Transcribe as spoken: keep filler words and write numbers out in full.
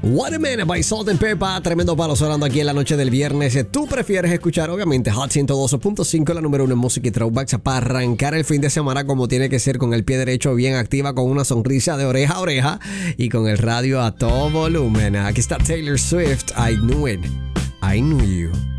What a Man by Salt and Pepper, tremendo palo sonando aquí en la noche del viernes. Tú prefieres escuchar, obviamente, Hot ciento dos punto cinco, la número uno en música y throwbacks, para arrancar el fin de semana como tiene que ser, con el pie derecho bien activa, con una sonrisa de oreja a oreja y con el radio a todo volumen. Aquí está Taylor Swift, I Knew It, I Knew You.